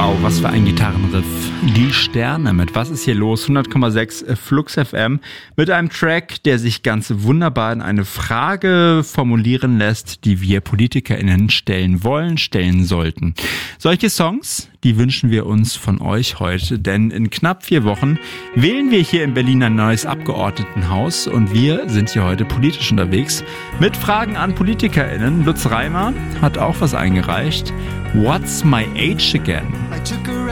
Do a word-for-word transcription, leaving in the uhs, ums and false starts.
Wow, was für ein Gitarrenriff. Die Sterne mit Was ist hier los? hundert Komma sechs Flux F M mit einem Track, der sich ganz wunderbar in eine Frage formulieren lässt, die wir PolitikerInnen stellen wollen, stellen sollten. Solche Songs, die wünschen wir uns von euch heute, denn in knapp vier Wochen wählen wir hier in Berlin ein neues Abgeordnetenhaus und wir sind hier heute politisch unterwegs mit Fragen an PolitikerInnen. Lutz Reimer hat auch was eingereicht. What's my age again?